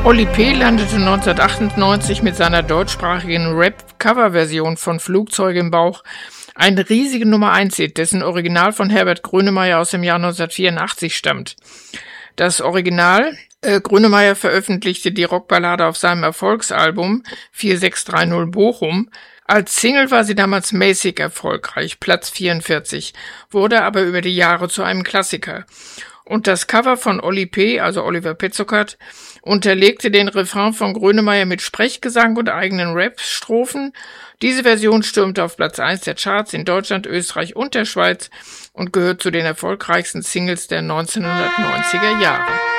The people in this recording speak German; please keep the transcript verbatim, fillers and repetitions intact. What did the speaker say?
Oli P. landete neunzehnhundertachtundneunzig mit seiner deutschsprachigen Rap-Cover-Version von Flugzeug im Bauch ein riesigen Nummer eins Hit, dessen Original von Herbert Grönemeyer aus dem Jahr neunzehnhundertvierundachtzig stammt. Das Original, äh, Grönemeyer veröffentlichte die Rockballade auf seinem Erfolgsalbum vier sechs drei null Bochum. Als Single war sie damals mäßig erfolgreich, Platz vierundvierzig, wurde aber über die Jahre zu einem Klassiker. Und das Cover von Oli P., also Oliver Petzokat, unterlegte den Refrain von Grönemeyer mit Sprechgesang und eigenen Rap-Strophen. Diese Version stürmte auf Platz eins der Charts in Deutschland, Österreich und der Schweiz und gehört zu den erfolgreichsten Singles der neunzehnhundertneunziger Jahre.